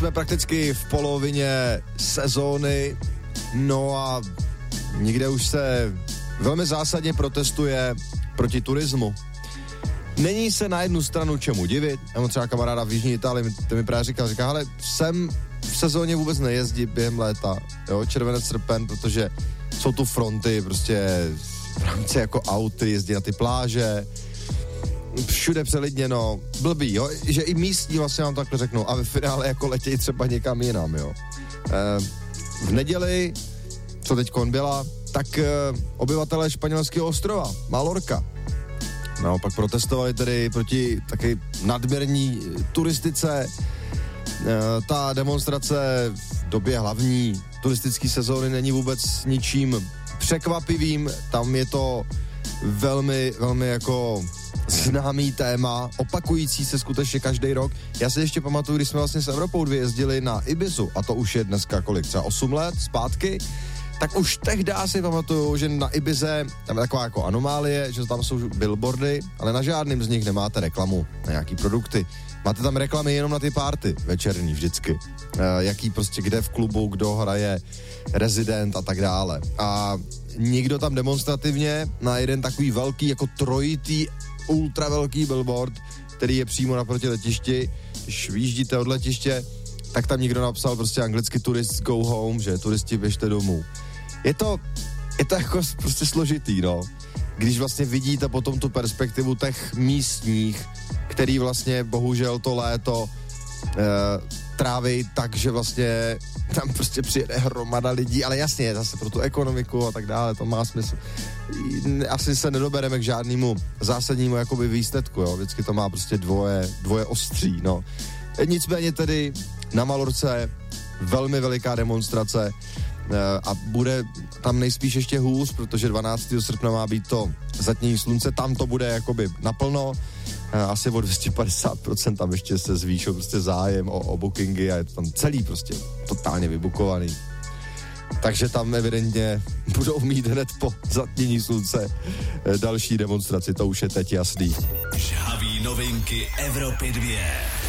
jsme prakticky v polovině sezóny, no a někde už se velmi zásadně protestuje proti turismu. Není se na jednu stranu čemu divit. Já mám třeba kamaráda v Jižní Itálii, ten mi právě říká, hele, sem v sezóně vůbec nejezdí během léta, jo, červenec, srpen, protože jsou tu fronty, prostě v rámci jako auty, jezdí na ty pláže, všude přelidněno, blbý, jo, že i místní vlastně vám takhle řeknou a ve finále jako letějí třeba někam jinam, jo. V neděli, co teďkon byla, tak obyvatelé španělského ostrova, Mallorca, naopak protestovali tedy proti taky nadměrní turistice. Ta demonstrace v době hlavní turistické sezóny není vůbec ničím překvapivým, tam je to velmi, velmi jako známý téma, opakující se skutečně každý rok. Já si ještě pamatuju, když jsme vlastně s Evropou 2 jezdili na Ibizu, a to už je dneska kolik, třeba 8 let zpátky, tak už tehdy si pamatuju, že na Ibize tam je taková jako anomálie, že tam jsou billboardy, ale na žádným z nich nemáte reklamu na nějaký produkty. Máte tam reklamy jenom na ty party večerní vždycky. Jaký prostě kde v klubu, kdo hraje, rezident a tak dále. A někdo tam demonstrativně na jeden takový velký, jako trojitý, ultra velký billboard, který je přímo naproti letišti, když vyjíždíte od letiště, tak tam někdo napsal prostě anglicky tourists go home, že turisti běžte domů. Je to jako prostě složitý, no. Když vlastně vidíte potom tu perspektivu těch místních, který vlastně bohužel to léto tráví tak, že vlastně tam prostě přijede hromada lidí, ale jasně, zase pro tu ekonomiku a tak dále, to má smysl. Asi se nedobereme k žádnému zásadnímu jakoby výsledku, jo, vždycky to má prostě dvoje ostří, no. Nicméně tedy na Malorce velmi veliká demonstrace a bude tam nejspíš ještě hůř, protože 12. srpna má být to zatmění slunce, tam to bude jakoby naplno, asi o 250% tam ještě se zvýšil prostě zájem o bookingy a je to tam celý prostě totálně vybukovaný. Takže tam evidentně budou mít hned po zatmění slunce další demonstraci, to už je teď jasný. Žhavý novinky Evropy 2.